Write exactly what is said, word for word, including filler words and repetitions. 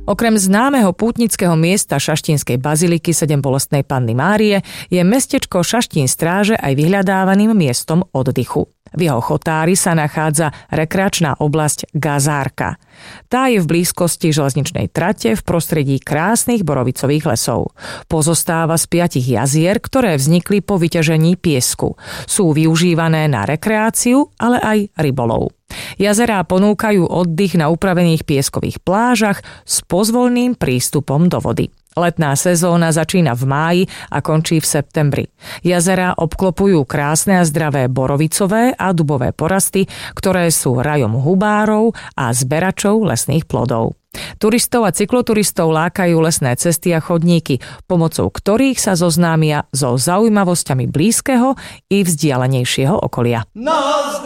Okrem známeho pútnického miesta Šaštínskej baziliky Sedembolestnej Panny Márie je mestečko Šaštín Stráže aj vyhľadávaným miestom oddychu. V jeho chotári sa nachádza rekreačná oblasť Gazárka. Tá je v blízkosti železničnej trate v prostredí krásnych borovicových lesov. Pozostáva z piatich jazier, ktoré vznikli po vyťažení piesku. Sú využívané na rekreáciu, ale aj rybolov. Jazerá ponúkajú oddych na upravených pieskových plážach s pozvolným prístupom do vody. Letná sezóna začína v máji a končí v septembri. Jazerá obklopujú krásne a zdravé borovicové a dubové porasty, ktoré sú rajom hubárov a zberačov lesných plodov. Turistov a cykloturistov lákajú lesné cesty a chodníky, pomocou ktorých sa zoznámia so zaujímavosťami blízkeho i vzdialenejšieho okolia.